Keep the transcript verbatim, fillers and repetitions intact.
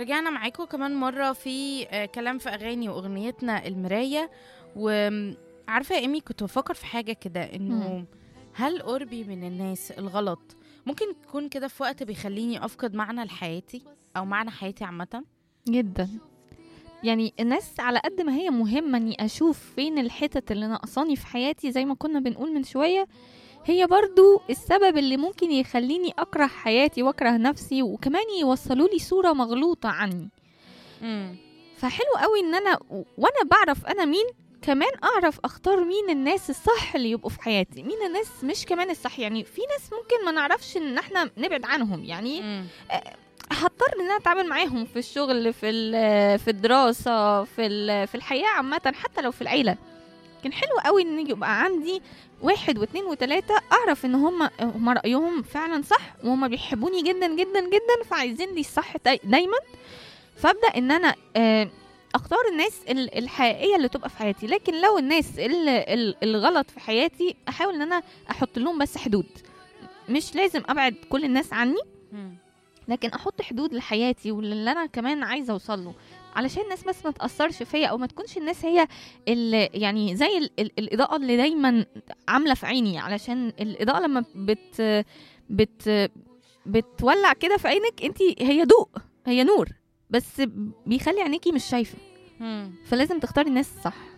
رجعنا معاكم كمان مرة في آه، كلام في أغاني وأغنيتنا المراية. وعارفة يا إيمي، كنت بفكر في حاجة كده، مم. إنه هل قربي من الناس الغلط ممكن يكون كده في وقت بيخليني أفقد معنى لحياتي أو معنى حياتي عامة؟ جدا. يعني الناس على قد ما هي مهمة اني اشوف فين الحتت اللي ناقصاني في حياتي زي ما كنا بنقول من شوية، هي برضو السبب اللي ممكن يخليني اكره حياتي واكره نفسي، وكمان يوصلوا لي صورة مغلوطة عني. مم. فحلو قوي ان انا و- وانا بعرف انا مين، كمان اعرف اختار مين الناس الصح اللي يبقوا في حياتي، مين الناس مش كمان الصح. يعني في ناس ممكن ما نعرفش ان احنا نبعد عنهم، يعني مم. هضطر ان انا اتعامل معاهم في الشغل، في ال- في الدراسه، في ال- في الحياه عامه، حتى لو في العيله. لكن حلو قوي ان يبقى عندي واحد واثنين وثلاثة اعرف ان هم هم رايهم فعلا صح، وهم بيحبوني جدا جدا جدا، فعايزين لي الصح داي- دايما. فابدا ان انا آه، اختار الناس ال- الحقيقيه اللي تبقى في حياتي. لكن لو الناس ال- ال- الغلط في حياتي، احاول ان انا احط لهم بس حدود. مش لازم ابعد كل الناس عني، مم. لكن احط حدود لحياتي واللي انا كمان عايزه اوصل له، علشان الناس بس ما تاثرش فيا، او ما تكونش الناس هي اللي يعني زي ال ال الاضاءه اللي دايما عامله في عيني. علشان الاضاءه لما بت بت بتولع كده في عينك انت، هي ضوء، هي نور، بس بيخلي عينيكي مش شايفه. مم. فلازم تختاري الناس صح.